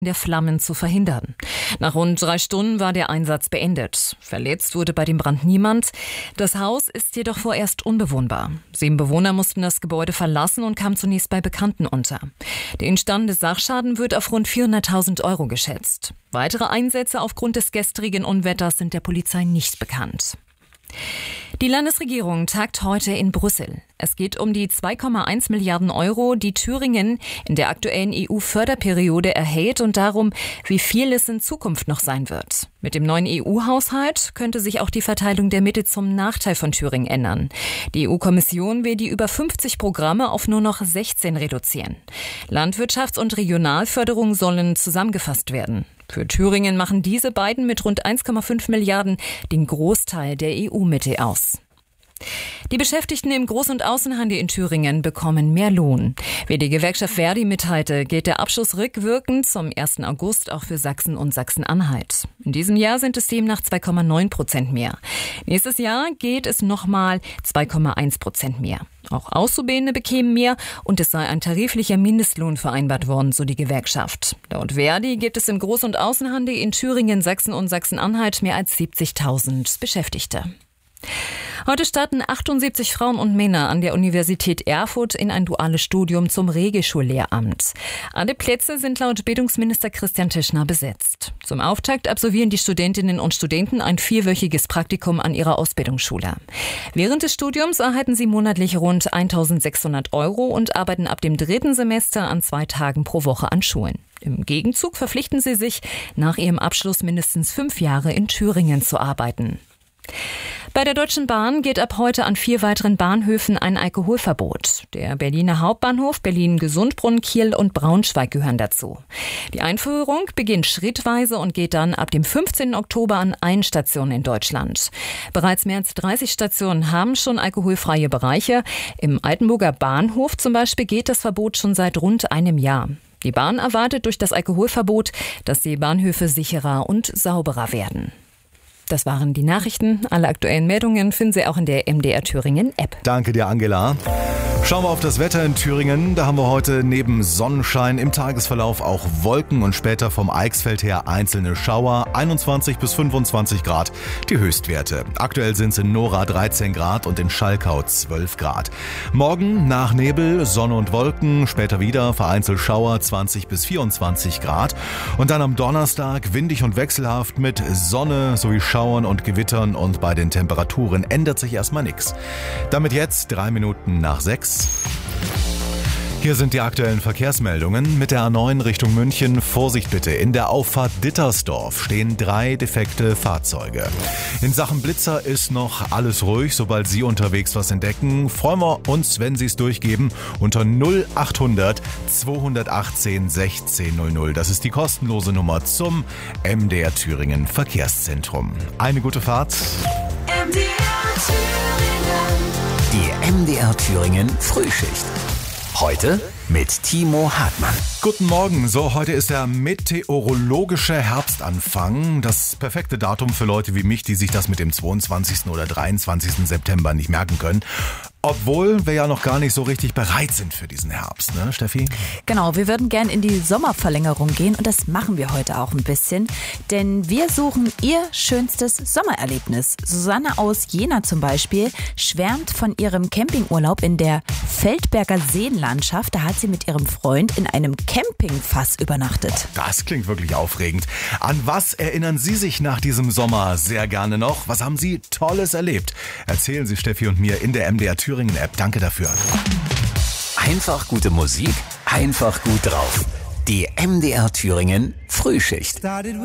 der Flammen zu verhindern. Nach rund 3 Stunden war der Einsatz beendet. Verletzt wurde bei dem Brand niemand. Das Haus ist jedoch vorerst unbewohnbar. 7 Bewohner mussten das Gebäude verlassen und kamen zunächst bei Bekannten unter. Der entstandene Sachschaden wird auf rund 400.000 Euro geschätzt. Weitere Einsätze aufgrund des gestrigen Unwetters sind der Polizei nicht bekannt. Die Landesregierung tagt heute in Brüssel. Es geht um die 2,1 Milliarden Euro, die Thüringen in der aktuellen EU-Förderperiode erhält und darum, wie viel es in Zukunft noch sein wird. Mit dem neuen EU-Haushalt könnte sich auch die Verteilung der Mittel zum Nachteil von Thüringen ändern. Die EU-Kommission will die über 50 Programme auf nur noch 16 reduzieren. Landwirtschafts- und Regionalförderung sollen zusammengefasst werden. Für Thüringen machen diese beiden mit rund 1,5 Milliarden den Großteil der EU-Mittel aus. Die Beschäftigten im Groß- und Außenhandel in Thüringen bekommen mehr Lohn. Wie die Gewerkschaft Verdi mitteilte, gilt der Abschluss rückwirkend zum 1. August auch für Sachsen und Sachsen-Anhalt. In diesem Jahr sind es demnach 2,9% mehr. Nächstes Jahr geht es nochmal 2,1% mehr. Auch Auszubildende bekämen mehr und es sei ein tariflicher Mindestlohn vereinbart worden, so die Gewerkschaft. Laut Verdi gibt es im Groß- und Außenhandel in Thüringen, Sachsen und Sachsen-Anhalt mehr als 70.000 Beschäftigte. Heute starten 78 Frauen und Männer an der Universität Erfurt in ein duales Studium zum Regelschullehramt. Alle Plätze sind laut Bildungsminister Christian Tischner besetzt. Zum Auftakt absolvieren die Studentinnen und Studenten ein 4-wöchiges Praktikum an ihrer Ausbildungsschule. Während des Studiums erhalten sie monatlich rund 1.600 Euro und arbeiten ab dem 3. Semester an 2 Tagen pro Woche an Schulen. Im Gegenzug verpflichten sie sich, nach ihrem Abschluss mindestens 5 Jahre in Thüringen zu arbeiten. Bei der Deutschen Bahn gilt ab heute an 4 weiteren Bahnhöfen ein Alkoholverbot. Der Berliner Hauptbahnhof, Berlin-Gesundbrunnen, Kiel und Braunschweig gehören dazu. Die Einführung beginnt schrittweise und geht dann ab dem 15. Oktober an allen Stationen in Deutschland. Bereits mehr als 30 Stationen haben schon alkoholfreie Bereiche. Im Altenburger Bahnhof zum Beispiel gilt das Verbot schon seit rund einem Jahr. Die Bahn erwartet durch das Alkoholverbot, dass die Bahnhöfe sicherer und sauberer werden. Das waren die Nachrichten. Alle aktuellen Meldungen finden Sie auch in der MDR Thüringen App. Danke dir, Angela. Schauen wir auf das Wetter in Thüringen. Da haben wir heute neben Sonnenschein im Tagesverlauf auch Wolken und später vom Eichsfeld her einzelne Schauer. 21 bis 25 Grad die Höchstwerte. Aktuell sind es in Nora 13 Grad und in Schalkau 12 Grad. Morgen nach Nebel, Sonne und Wolken, später wieder vereinzelt Schauer 20 bis 24 Grad. Und dann am Donnerstag windig und wechselhaft mit Sonne sowie Schauern und Gewittern und bei den Temperaturen ändert sich erstmal nichts. Damit jetzt 3 Minuten nach 6. Hier sind die aktuellen Verkehrsmeldungen. Mit der A9 Richtung München Vorsicht bitte. In der Auffahrt Dittersdorf stehen 3 defekte Fahrzeuge. In Sachen Blitzer ist noch alles ruhig. Sobald Sie unterwegs was entdecken, freuen wir uns, wenn Sie es durchgeben unter 0800 218 1600. Das ist die kostenlose Nummer zum MDR Thüringen Verkehrszentrum. Eine gute Fahrt. MDR Thüringen. Die MDR Thüringen Frühschicht. Heute mit Timo Hartmann. Guten Morgen. So, heute ist der meteorologische Herbstanfang. Das perfekte Datum für Leute wie mich, die sich das mit dem 22. oder 23. September nicht merken können. Obwohl wir ja noch gar nicht so richtig bereit sind für diesen Herbst, ne, Steffi? Genau, wir würden gern in die Sommerverlängerung gehen und das machen wir heute auch ein bisschen. Denn wir suchen Ihr schönstes Sommererlebnis. Susanne aus Jena zum Beispiel schwärmt von ihrem Campingurlaub in der Feldberger Seenlandschaft. Da hat sie mit ihrem Freund in einem Campingfass übernachtet. Das klingt wirklich aufregend. An was erinnern Sie sich nach diesem Sommer sehr gerne noch? Was haben Sie Tolles erlebt? Erzählen Sie Steffi und mir in der MDR Thüringen App. Danke dafür. Einfach gute Musik, einfach gut drauf. Die MDR Thüringen Frühschicht.